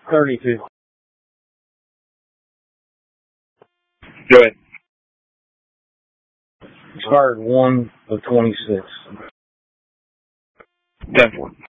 32. Go ahead. Expired 1 of 26. 10-4.